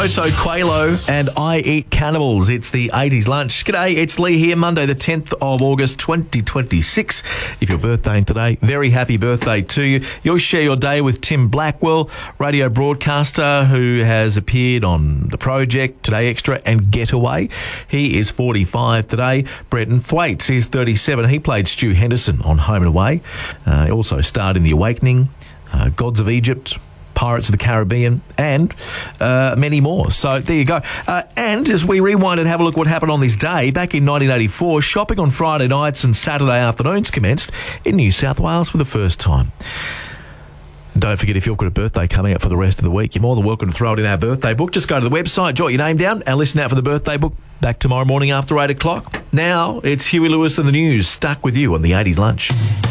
Toto Quelo and I Eat Cannibals. It's the 80s lunch. G'day, it's Lee here, Monday the 10th of August 2026. If your birthday today, very happy birthday to you. You'll share your day with Tim Blackwell, radio broadcaster who has appeared on The Project, Today Extra and Getaway. He is 45 today. Brenton Thwaites is 37. He played Stu Henderson on Home and Away. He also starred in The Awakening, Gods of Egypt, Pirates of the Caribbean, and many more. So there you go. And as we rewind and have a look what happened on this day, back in 1984, shopping on Friday nights and Saturday afternoons commenced in New South Wales for the first time. And don't forget, if you've got a birthday coming up for the rest of the week, you're more than welcome to throw it in our birthday book. Just go to the website, jot your name down, and listen out for the birthday book back tomorrow morning after 8 o'clock. Now, it's Huey Lewis and the News, stuck with you on the 80s Lunch.